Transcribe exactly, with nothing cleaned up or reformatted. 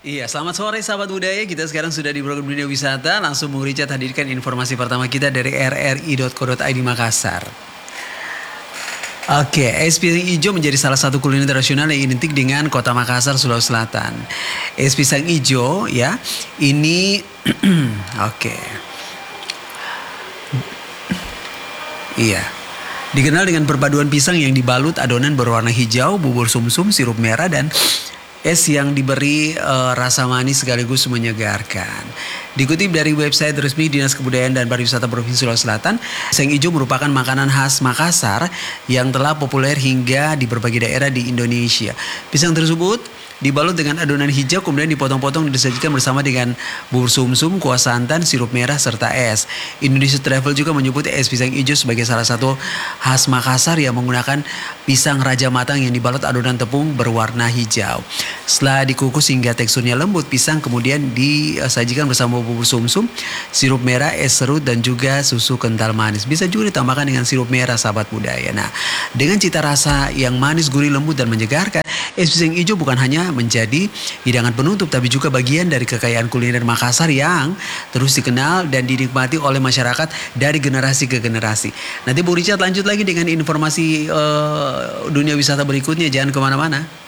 Iya, selamat sore sahabat budaya. Kita sekarang sudah di program Dunia Wisata. Langsung Bung Richard hadirkan informasi pertama kita dari r r i dot co dot i d Makassar. Oke, es pisang ijo menjadi salah satu kuliner tradisional yang identik dengan kota Makassar, Sulawesi Selatan. Es pisang ijo ya, ini oke. Iya. Dikenal dengan perpaduan pisang yang dibalut adonan berwarna hijau, bubur sumsum, sirup merah, dan es yang diberi uh, rasa manis sekaligus menyegarkan. Dikutip dari website resmi Dinas Kebudayaan dan Pariwisata Provinsi Sulawesi Selatan, pisang ijo merupakan makanan khas Makassar yang telah populer hingga di berbagai daerah di Indonesia. Pisang tersebut dibalut dengan adonan hijau, kemudian dipotong-potong dan disajikan bersama dengan bubur sumsum, kuah santan, sirup merah, serta es. Indonesia Travel juga menyebut es pisang ijo sebagai salah satu khas Makassar yang menggunakan pisang raja matang yang dibalut adonan tepung berwarna hijau. Setelah dikukus hingga teksturnya lembut, pisang kemudian disajikan bersama bubur sumsum, sirup merah, es serut, dan juga susu kental manis. Bisa juga ditambahkan dengan sirup merah, sahabat budaya. Nah, dengan cita rasa yang manis, gurih, lembut, dan menyegarkan, es pisang ijo bukan hanya menjadi hidangan penutup, tapi juga bagian dari kekayaan kuliner Makassar yang terus dikenal dan dinikmati oleh masyarakat dari generasi ke generasi. Nanti Bu Richard lanjut lagi dengan informasi uh, dunia wisata berikutnya. Jangan kemana-mana.